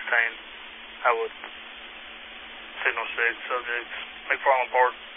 maintain. I would signal 6, subjects, McFarland Park.